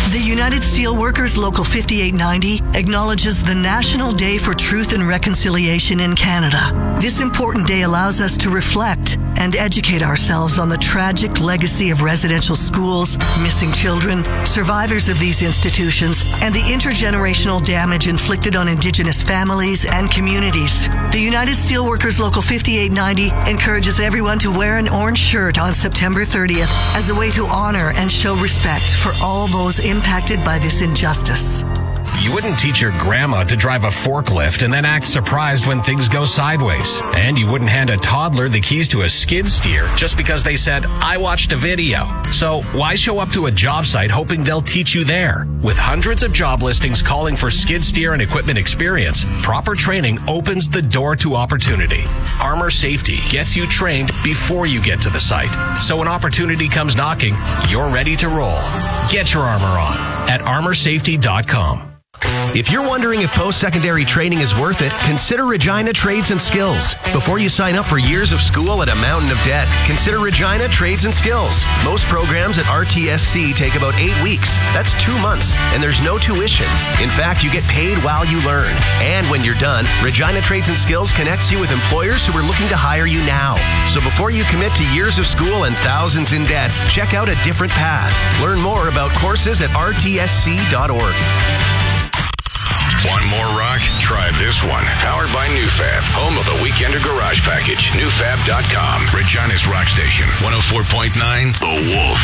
The United Steelworkers Local 5890 acknowledges the National Day for Truth and Reconciliation in Canada. This important day allows us to reflect and educate ourselves on the tragic legacy of residential schools, missing children, survivors of these institutions, and the intergenerational damage inflicted on Indigenous families and communities. The United Steelworkers Local 5890 encourages everyone to wear an orange shirt on September 30th as a way to honor and show respect for all those impacted by this injustice. You wouldn't teach your grandma to drive a forklift and then act surprised when things go sideways. And you wouldn't hand a toddler the keys to a skid steer just because they said, "I watched a video." So why show up to a job site hoping they'll teach you there? With hundreds of job listings calling for skid steer and equipment experience, proper training opens the door to opportunity. Armor Safety gets you trained before you get to the site. So when opportunity comes knocking, you're ready to roll. Get your armor on at armorsafety.com. If you're wondering if post-secondary training is worth it, consider Regina Trades and Skills. Before you sign up for years of school at a mountain of debt, consider Regina Trades and Skills. Most programs at RTSC take about 8 weeks. That's 2 months, and there's no tuition. In fact, you get paid while you learn. And when you're done, Regina Trades and Skills connects you with employers who are looking to hire you now. So before you commit to years of school and thousands in debt, check out a different path. Learn more about courses at rtsc.org. Want more rock? Try this one. Powered by NewFab, home of the Weekender Garage Package. NewFab.com. Regina's Rock Station, 104.9 The Wolf.